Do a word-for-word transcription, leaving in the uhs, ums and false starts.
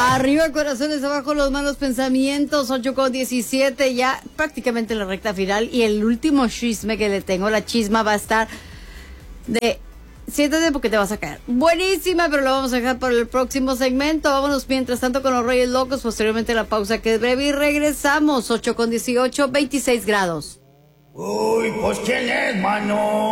Arriba corazones, abajo los malos pensamientos, ocho con diecisiete, ya prácticamente la recta final. Y el último chisme que le tengo, la chisma va a estar de... Siéntate porque te vas a caer. Buenísima, pero lo vamos a dejar para el próximo segmento. Vámonos mientras tanto con los Reyes Locos, posteriormente la pausa que es breve y regresamos, ocho con dieciocho, veintiséis grados. Uy, pues ¿quién es, mano?